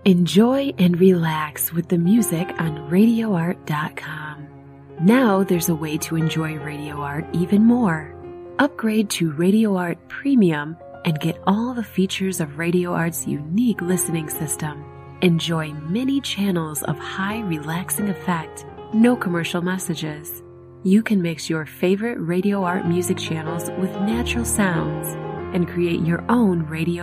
Enjoy and relax with the music on RadioArt.com. Now there's a way to enjoy Radio Art even more. Upgrade to Radio Art Premium and get all the features of Radio Art's unique listening system. Enjoy many channels of high relaxing effect, no commercial messages. You can mix your favorite Radio Art music channels with natural sounds and create your own radio